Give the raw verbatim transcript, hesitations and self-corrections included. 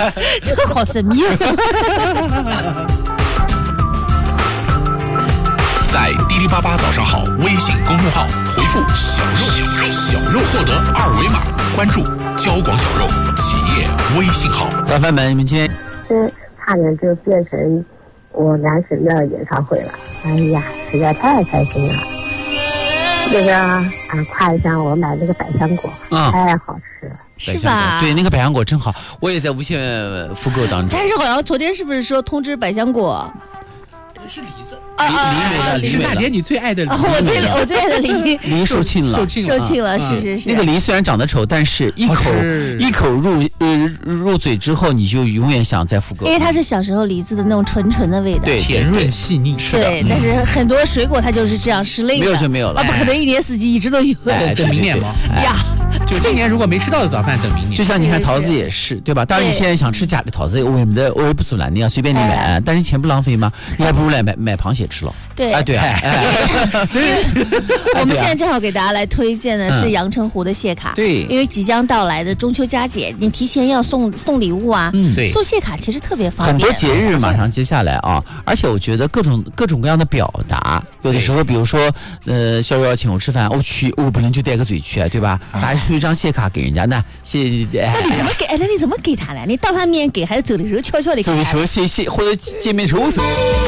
这个好神秘。 在滴滴八八早上好微信公众号回复小肉小肉小肉获得二维码，关注交广小肉企业微信号。 早饭们，你们今天是差点就变成我男神的演唱会了，哎呀，实在太开心了。那个啊，夸一下我买那个百香果，啊、太好吃了。 是吧？ 对，那个百香果真好，我也在无限复购当中。 但是好像昨天是不是说通知百香果？ 是梨子， 梨梨梨是大姐你最爱的梨， 我最我最爱的梨， 梨售罄了， 售罄了，是是是。 那个梨虽然长得丑，但是一口一口入呃入嘴之后，你就永远想再复购， 因为它是小时候梨子的那种纯纯的味道， 对， 甜润细腻。 是的， 对。但是很多水果它就是这样失灵的， 没有就没有了， 啊，不可能一年四季一直都有。 等等明年吗？ 呀。 就今年如果没吃到的早饭，等明年。 就像你看桃子也是，对吧？当然你现在想吃假的桃子，我也没我也不阻拦你啊，随便你买，但是钱不浪费吗？你还不如来买买螃蟹吃了。 对啊，对啊， 真是。我们现在正好给大家来推荐的是阳澄湖的蟹卡， 对， 因为即将到来的中秋佳节，你提前要送送礼物啊， 嗯，对， 送蟹卡其实特别方便。 很多节日马上接下来啊，而且我觉得各种各种各样的表达，有的时候比如说，呃，小友要请我吃饭，我去，我不能就带个嘴去，对吧？还是出一张蟹卡给人家，那谢谢。 那你怎么给？那你怎么给他呢？你到他面给，还是走的时候悄悄的给他？ 走的时候谢谢，或者见面的时候。